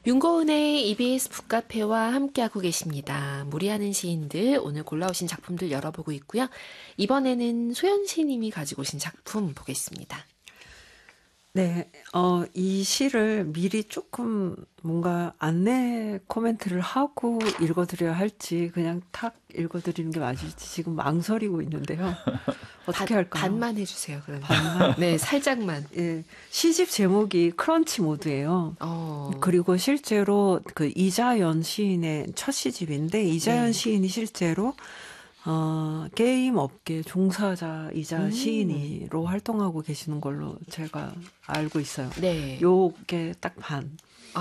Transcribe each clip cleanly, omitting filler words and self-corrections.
윤고은의 EBS 북카페와 함께하고 계십니다. 무리하는 시인들, 오늘 골라오신 작품들 열어보고 있고요. 이번에는 소연 시인님이 가지고 오신 작품 보겠습니다. 네, 이 시를 미리 조금 뭔가 안내 코멘트를 하고 읽어드려야 할지 그냥 탁 읽어드리는 게 맞을지 지금 망설이고 있는데요. 어떻게 할까요? 반만 해주세요, 그러면. 반만? 네, 살짝만. 예, 시집 제목이 크런치 모드예요. 그리고 실제로 그 이자연 시인의 첫 시집인데 이자연 시인이 실제로 게임 업계 종사자이자 시인으로 활동하고 계시는 걸로 제가 알고 있어요. 네. 요게 딱 반.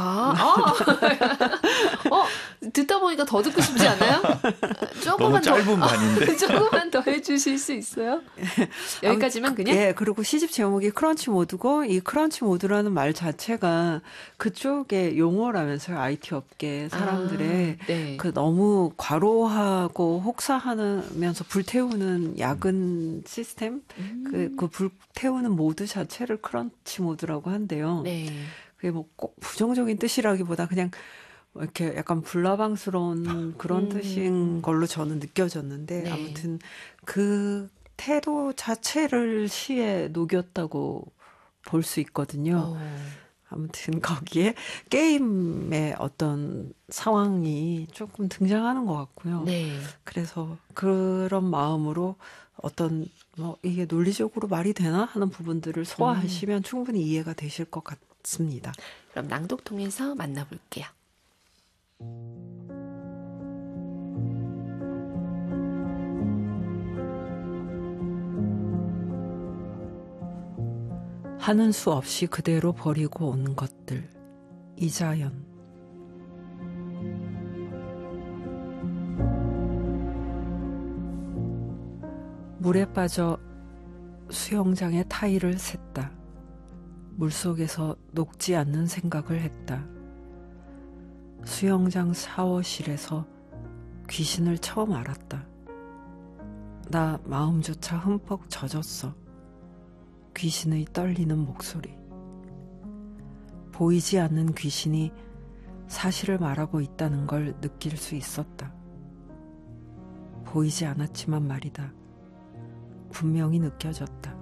듣다 보니까 더 듣고 싶지 않아요? 너무 짧은 반인데. 조금만 더 해주실 수 있어요? 여기까지만 그냥? 예, 그리고 시집 제목이 크런치 모드고, 이 크런치 모드라는 말 자체가 그쪽의 용어라면서요. IT 업계 사람들의 네. 그 너무 과로하고 혹사하면서 불태우는 야근 시스템? 그 불태우는 모드 자체를 크런치 모드라고 한대요. 네. 그게 뭐 꼭 부정적인 뜻이라기보다 그냥 이렇게 약간 불나방스러운 그런 뜻인 걸로 저는 느껴졌는데, 네. 아무튼 그 태도 자체를 시에 녹였다고 볼 수 있거든요. 아무튼 거기에 게임의 어떤 상황이 조금 등장하는 것 같고요. 네. 그래서 그런 마음으로 어떤 이게 논리적으로 말이 되나 하는 부분들을 소화하시면 충분히 이해가 되실 것 같습니다. 그럼 낭독 통해서 만나볼게요. 하는 수 없이 그대로 버리고 온 것들. 이자연. 물에 빠져 수영장의 타일을 샜다. 물속에서 녹지 않는 생각을 했다. 수영장 샤워실에서 귀신을 처음 알았다. 나 마음조차 흠뻑 젖었어. 귀신의 떨리는 목소리. 보이지 않는 귀신이 사실을 말하고 있다는 걸 느낄 수 있었다. 보이지 않았지만 말이다. 분명히 느껴졌다.